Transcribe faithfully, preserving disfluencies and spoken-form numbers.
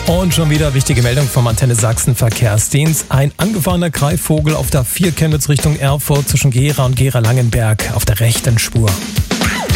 Und schon wieder wichtige Meldung vom Antenne Sachsen Verkehrsdienst. Ein angefahrener Greifvogel auf der vier Chemnitz Richtung Erfurt zwischen Gera und Gera-Langenberg auf der rechten Spur.